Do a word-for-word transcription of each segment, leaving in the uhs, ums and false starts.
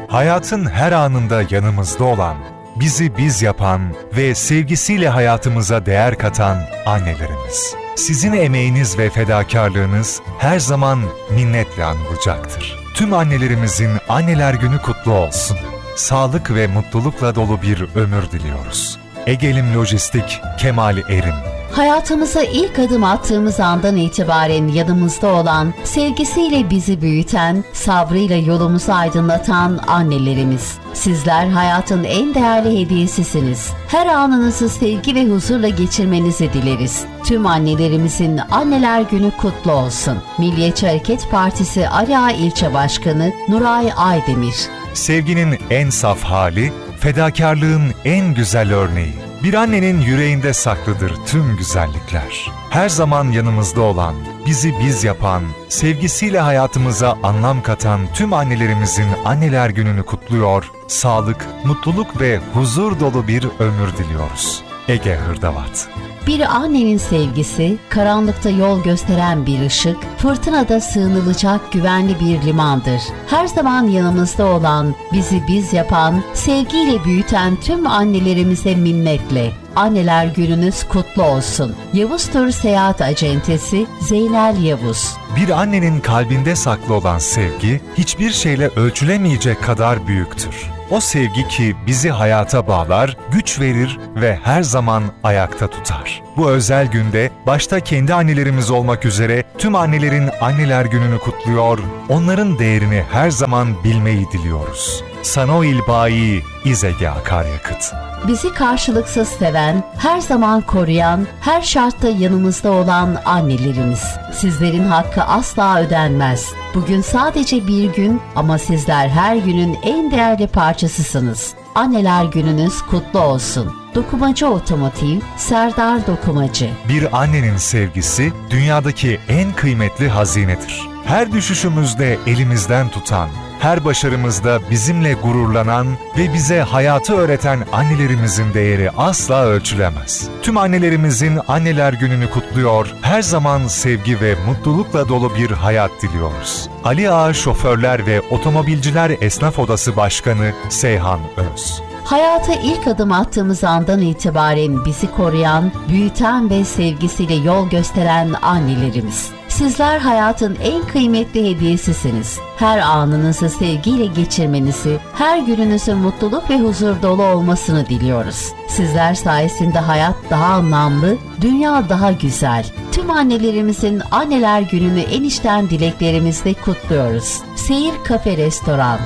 Hayatın her anında yanımızda olan, bizi biz yapan ve sevgisiyle hayatımıza değer katan annelerimiz. Sizin emeğiniz ve fedakarlığınız her zaman minnetle anılacaktır. Tüm annelerimizin Anneler Günü kutlu olsun. Sağlık ve mutlulukla dolu bir ömür diliyoruz. Egelim Lojistik, Kemal Erim. Hayatımıza ilk adım attığımız andan itibaren yanımızda olan, sevgisiyle bizi büyüten, sabrıyla yolumuzu aydınlatan annelerimiz. Sizler hayatın en değerli hediyesisiniz. Her anınızı sevgi ve huzurla geçirmenizi dileriz. Tüm annelerimizin Anneler Günü kutlu olsun. Milliyetçi Hareket Partisi Ali Ağa İlçe Başkanı Nuray Aydemir. Sevginin en saf hali, fedakarlığın en güzel örneği. Bir annenin yüreğinde saklıdır tüm güzellikler. Her zaman yanımızda olan, bizi biz yapan, sevgisiyle hayatımıza anlam katan tüm annelerimizin Anneler Günü'nü kutluyor, sağlık, mutluluk ve huzur dolu bir ömür diliyoruz. Ege Hırdavat. Bir annenin sevgisi, karanlıkta yol gösteren bir ışık, fırtınada sığınılacak güvenli bir limandır. Her zaman yanımızda olan, bizi biz yapan, sevgiyle büyüten tüm annelerimize minnetle. Anneler Gününüz kutlu olsun. Yavuz Tur Seyahat Acentesi Zeynel Yavuz. Bir annenin kalbinde saklı olan sevgi, hiçbir şeyle ölçülemeyecek kadar büyüktür. O sevgi ki bizi hayata bağlar, güç verir ve her zaman ayakta tutar. Bu özel günde başta kendi annelerimiz olmak üzere tüm annelerin Anneler Günü'nü kutluyor, onların değerini her zaman bilmeyi diliyoruz. Sanoil Bayi, İzege Akaryakıt. Bizi karşılıksız seven, her zaman koruyan, her şartta yanımızda olan annelerimiz. Sizlerin hakkı asla ödenmez. Bugün sadece bir gün ama sizler her günün en değerli parçasısınız. Anneler Gününüz kutlu olsun. Dokumacı Otomotiv, Serdar Dokumacı. Bir annenin sevgisi dünyadaki en kıymetli hazinedir. Her düşüşümüzde elimizden tutan, her başarımızda bizimle gururlanan ve bize hayatı öğreten annelerimizin değeri asla ölçülemez. Tüm annelerimizin Anneler Günü'nü kutluyor, her zaman sevgi ve mutlulukla dolu bir hayat diliyoruz. Ali Ağa Şoförler ve Otomobilciler Esnaf Odası Başkanı Seyhan Öz. Hayata ilk adım attığımız andan itibaren bizi koruyan, büyüten ve sevgisiyle yol gösteren annelerimiz. Sizler hayatın en kıymetli hediyesisiniz. Her anınızı sevgiyle geçirmenizi, her gününüzün mutluluk ve huzur dolu olmasını diliyoruz. Sizler sayesinde hayat daha anlamlı, dünya daha güzel. Tüm annelerimizin Anneler Günü'nü en içten dileklerimizle kutluyoruz. Seyir Kafe Restoran.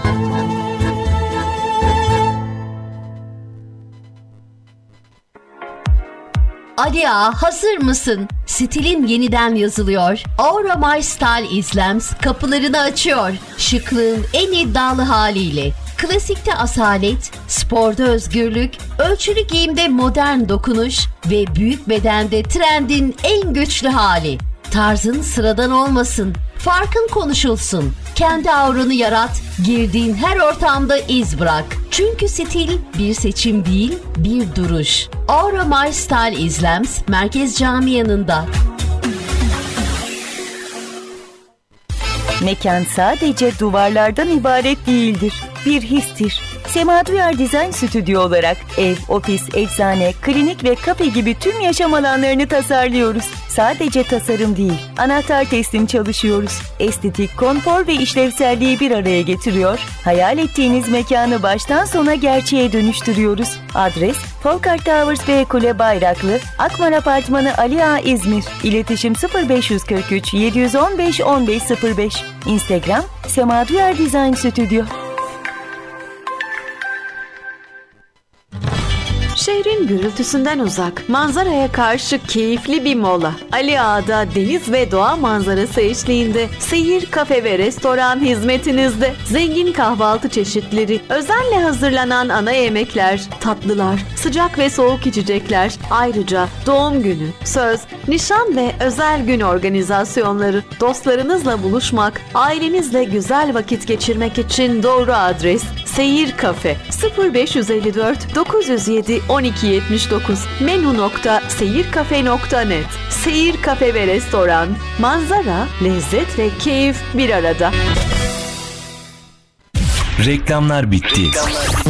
Ali Ağa, hazır mısın? Stilin yeniden yazılıyor. Aura My Style Islems kapılarını açıyor. Şıklığın en iddialı haliyle. Klasikte asalet, sporda özgürlük, ölçülü giyimde modern dokunuş ve büyük bedende trendin en güçlü hali. Tarzın sıradan olmasın, farkın konuşulsun. Kendi aurunu yarat, girdiğin her ortamda iz bırak. Çünkü stil bir seçim değil, bir duruş. Aura My Style Islems, Merkez Cami yanında. Mekan sadece duvarlardan ibaret değildir. Bir histir. Sema Duyar Design Stüdyo olarak ev, ofis, eczane, klinik ve kafe gibi tüm yaşam alanlarını tasarlıyoruz. Sadece tasarım değil, anahtar teslim çalışıyoruz. Estetik, konfor ve işlevselliği bir araya getiriyor. Hayal ettiğiniz mekanı baştan sona gerçeğe dönüştürüyoruz. Adres: Folkart Towers ve Kule Bayraklı, Akmar Apartmanı, Ali Ağa, İzmir. İletişim sıfır beş kırk üç yedi yüz on beş on beş sıfır beş. Instagram: Sema Duyar Design Stüdyo. Şehrin gürültüsünden uzak, manzaraya karşı keyifli bir mola. Ali Ağa'da deniz ve doğa manzarası eşliğinde Seyir Kafe ve Restoran hizmetinizde. Zengin kahvaltı çeşitleri, özenle hazırlanan ana yemekler, tatlılar, sıcak ve soğuk içecekler, ayrıca doğum günü, söz, nişan ve özel gün organizasyonları. Dostlarınızla buluşmak, ailenizle güzel vakit geçirmek için doğru adres Seyir Kafe. sıfır beş elli dört dokuz yüz yedi on iki yetmiş dokuz menü nokta seyirkafe nokta net. Seyir Kafe ve Restoran, manzara, lezzet ve keyif bir arada. Reklamlar bitti.